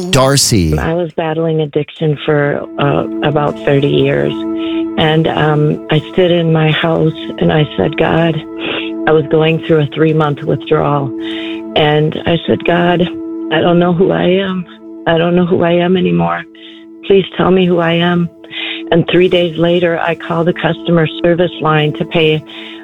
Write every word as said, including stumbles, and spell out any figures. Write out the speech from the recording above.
Darcy. I was battling addiction for uh, about thirty years. And um, I stood in my house and I said, God, I was going through a three-month withdrawal. And I said, God, I don't know who I am. I don't know who I am anymore. Please tell me who I am. And three days later, I called the customer service line to pay